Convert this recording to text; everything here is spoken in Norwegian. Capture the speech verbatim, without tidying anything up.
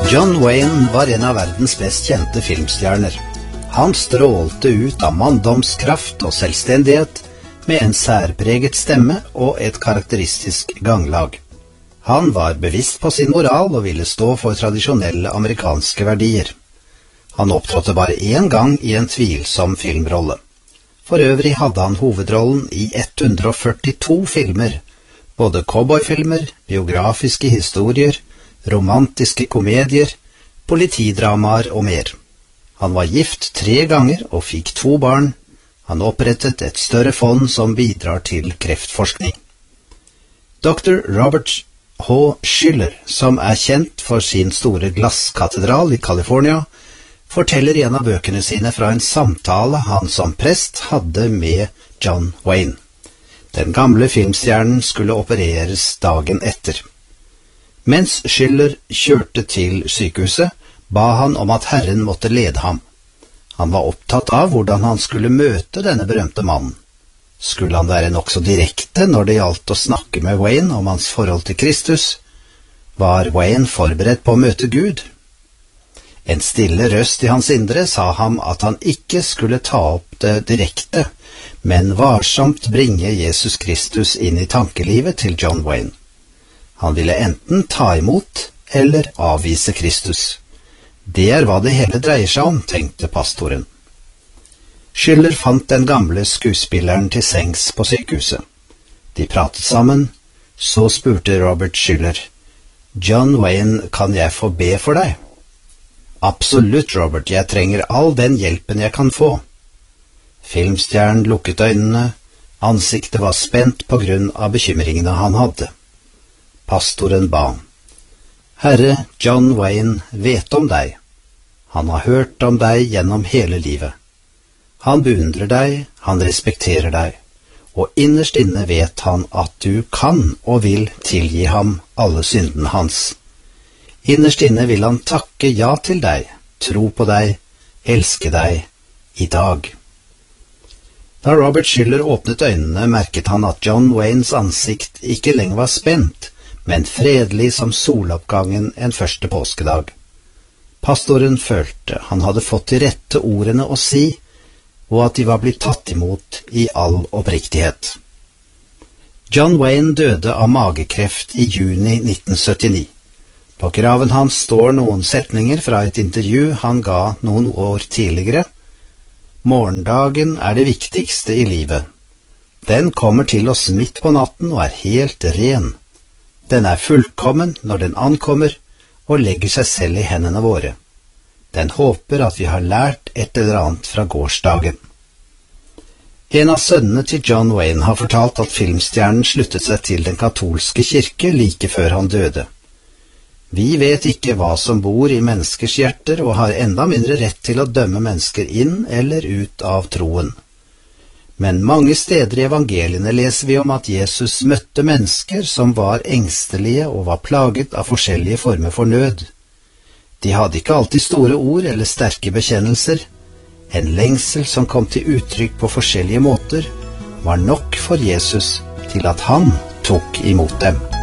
John Wayne var en av verdens best kjente filmstjerner. Han strålte ut av manndomskraft og selvstendighet med en særpreget stemme og et karakteristisk ganglag. Han var bevisst på sin moral og ville stå for tradisjonelle amerikanske verdier. Han opptrådte bare én gang i en tvilsom filmrolle. For øvrig hadde han hovedrollen i ett hundre og førtito filmer, både cowboyfilmer, biografiske historier, romantiske komedier, politidramaer og mer. Han var gift tre ganger og fikk to barn. Han opprettet et større fond som bidrar til kreftforskning. doktor Robert H. Schiller, som er kjent for sin store glasskatedral i California, forteller i en av bøkene sine fra en samtale han som prest hadde med John Wayne. Den gamle filmstjernen skulle opereres dagen etter. Mens Schiller kjørte til sykehuset, ba han om at Herren måtte lede ham. Han var opptatt av hvordan han skulle møte denne berømte mannen. Skulle han være nok så direkte når det gjaldt å snakke med Wayne om hans forhold til Kristus? Var Wayne forberedt på å møte Gud? En stille røst i hans indre sa ham at han ikke skulle ta opp det direkte, men varsomt bringe Jesus Kristus inn i tankelivet til John Wayne. Han ville enten ta imot eller avvise Kristus. Det er hva det hele dreier seg om, tenkte pastoren. Schiller fant den gamle skuespilleren til sengs på sykehuset. De pratet sammen, så spurte Robert Schiller, «John Wayne, kan jeg få be for deg?» «Absolutt, Robert, jeg trenger all den hjelpen jeg kan få.» Filmstjernen lukket øynene, ansiktet var spent på grunn av bekymringene han hadde. Pastoren ba, «Herre, John Wayne vet om deg. Han har hørt om deg gjennom hele livet. Han beundrer deg, han respekterer deg, og innerst inne vet han at du kan og vil tilgi ham alle syndene hans. Innerst inne vil han takke ja til deg, tro på deg, elske deg i dag.» Da Robert Schiller åpnet øynene, merket han at John Waynes ansikt ikke lenger var spent, men fredelig som soloppgangen en første påskedag. Pastoren følte han hadde fått de rette ordene å si, og at de var blitt tatt imot i all oppriktighet. John Wayne døde av magekreft i juni nitten syttini. På graven hans står noen setninger fra et intervju han ga noen år tidligere. Morgendagen er det viktigste i livet. Den kommer til oss midt på natten og er helt ren. Den er fullkommen når den ankommer og legger seg selv i hendene våre. Den håper at vi har lært et eller annet fra gårsdagen. En av sønnene til John Wayne har fortalt at filmstjernen sluttet seg til den katolske kirke like før han døde. Vi vet ikke hva som bor i menneskers hjerter og har enda mindre rett til å dømme mennesker inn eller ut av troen. Men mange steder i evangeliene leser vi om at Jesus møtte mennesker som var engstelige og var plaget av forskjellige former for nød. De hadde ikke alltid store ord eller sterke bekjennelser. En lengsel som kom til uttrykk på forskjellige måter, var nok for Jesus til at han tok imot dem.